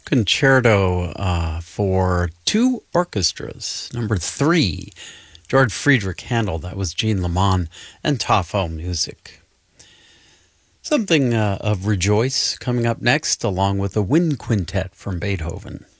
Concerto for two orchestras. Number 3, George Friedrich Handel. That was Jean Lamont and Tafel Music. Something of Rejoice coming up next, along with a wind quintet from Beethoven.